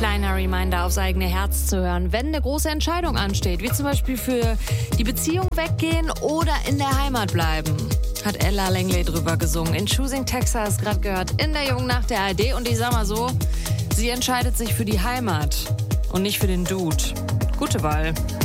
Kleiner Reminder, aufs eigene Herz zu hören, wenn eine große Entscheidung ansteht, wie zum Beispiel für die Beziehung weggehen oder in der Heimat bleiben. Hat Ella Langley drüber gesungen. In Choosing Texas, gerade gehört, in der Jungen Nacht der ARD. Und ich sag mal so, sie entscheidet sich für die Heimat und nicht für den Dude. Gute Wahl.